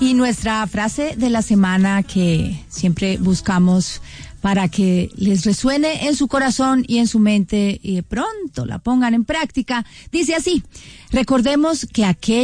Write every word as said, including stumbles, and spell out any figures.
Y nuestra frase de la semana que siempre buscamos para que les resuene en su corazón y en su mente y de pronto la pongan en práctica, dice así: recordemos que aquello